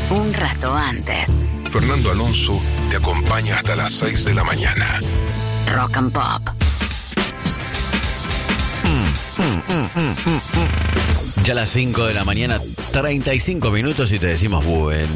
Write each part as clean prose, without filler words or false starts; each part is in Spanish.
un rato antes. Fernando Alonso te acompaña hasta las 6 de la mañana. Rock and Pop. Ya a las 5 de la mañana, 35 minutos y te decimos buen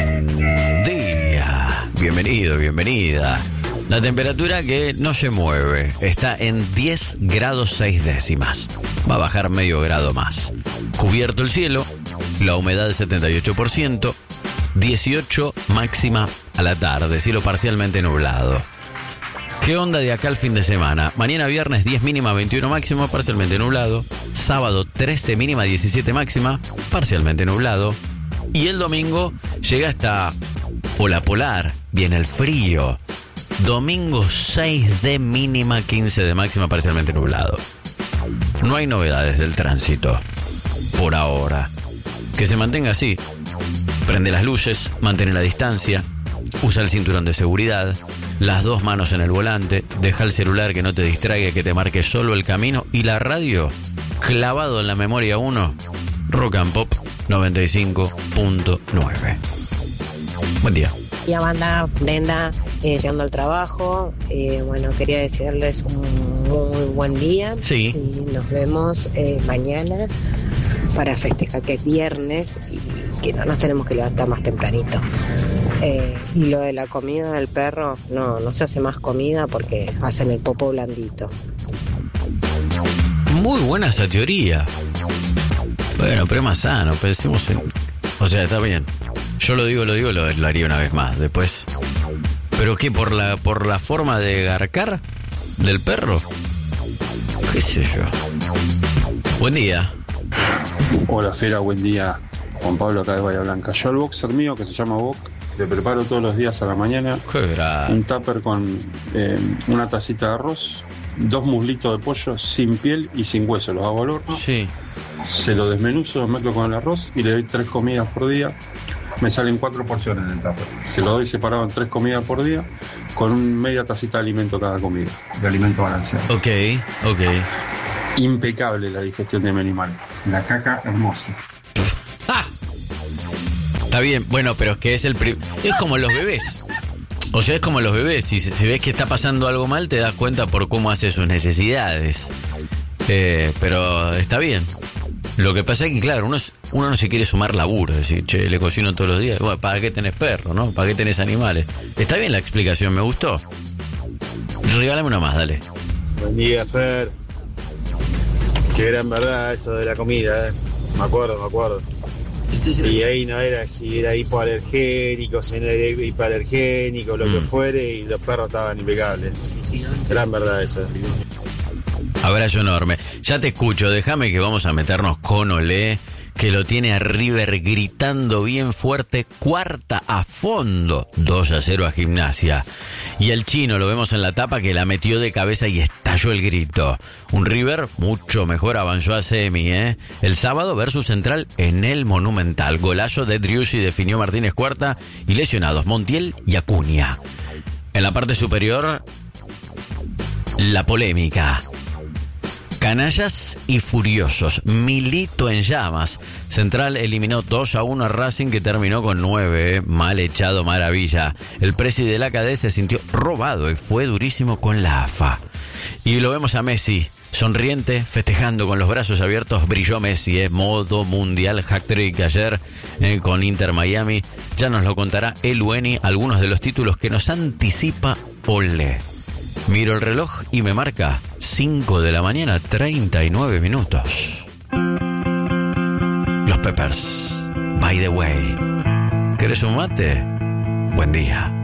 día. Bienvenido, bienvenida. La temperatura que no se mueve está en 10 grados 6 décimas. Va a bajar medio grado más. Cubierto el cielo, la humedad 78%, 18 máxima a la tarde, cielo parcialmente nublado. ¿Qué onda de acá al fin de semana? Mañana viernes 10 mínima, 21 máxima, parcialmente nublado. Sábado 13 mínima, 17 máxima, parcialmente nublado. Y el domingo llega hasta ola polar, viene el frío. Domingo 6 de mínima, 15 de máxima, parcialmente nublado. No hay novedades del tránsito por ahora. Que se mantenga así. Prende las luces, mantén la distancia, usa el cinturón de seguridad, las dos manos en el volante, deja el celular que no te distraiga, que te marque solo el camino, y la radio clavado en la memoria 1, Rock and Pop 95.9. Buen día. Ya banda, Brenda, llegando al trabajo. Bueno, quería desearles un muy buen día. Sí. Y nos vemos mañana para festejar que es viernes y que no nos tenemos que levantar más tempranito. Y lo de la comida del perro, no se hace más comida porque hacen el popo blandito. Muy buena esa teoría. Bueno, pero es más sano, pensemos en... O sea, está bien. Yo lo haría una vez más, después. ¿Pero qué? ¿Por la forma de garcar del perro? ¿Qué sé yo? Buen día. Hola, Fera, buen día. Juan Pablo, acá de Bahía Blanca. Yo al boxer mío, que se llama Boc, le preparo todos los días a la mañana un tupper con una tacita de arroz, 2 muslitos de pollo sin piel y sin hueso. Los hago al horno. Sí. Se lo desmenuzo, lo mezclo con el arroz y le doy 3 comidas por día. Me salen 4 porciones en el tupper. Se lo doy separado en 3 comidas por día, con media tacita de alimento cada comida, de alimento balanceado. Ok. Impecable la digestión de mi animal. La caca hermosa. ¡Ah! Está bien, bueno, pero es que es como los bebés. O sea, es como los bebés. Si ves que está pasando algo mal, te das cuenta por cómo hace sus necesidades. Pero está bien. Lo que pasa es que, claro, uno no se quiere sumar laburo. Decir, che, le cocino todos los días. Bueno, ¿para qué tenés perro, no? ¿Para qué tenés animales? Está bien la explicación, me gustó. Regálame una más, dale. Buen día, Fer. Qué gran verdad eso de la comida, Me acuerdo. Y ahí no era si era hipoalergénico, si no era hipoalergénico, lo que fuere, y los perros estaban impecables. Gran verdad esa. Abrazo enorme. Ya te escucho, déjame que vamos a meternos con Olé, que lo tiene a River gritando bien fuerte, cuarta a fondo, 2-0 a Gimnasia. Y el Chino lo vemos en la tapa que la metió de cabeza y estalló el grito. Un River mucho mejor, avanzó a semi, El sábado versus Central en el Monumental. Golazo de Driussi, definió Martínez Cuarta, y lesionados Montiel y Acuña. En la parte superior, la polémica. Canallas y furiosos. Milito en llamas. Central eliminó 2-1 a Racing, que terminó con 9. Mal echado, maravilla. El presi de la KD se sintió robado y fue durísimo con la AFA. Y lo vemos a Messi, sonriente, festejando con los brazos abiertos. Brilló Messi, modo mundial, hat-trick ayer con Inter Miami. Ya nos lo contará el Ueni, algunos de los títulos que nos anticipa Olé. Miro el reloj y me marca 5 de la mañana, 39 minutos. Los Peppers, by the way. ¿Querés un mate? Buen día.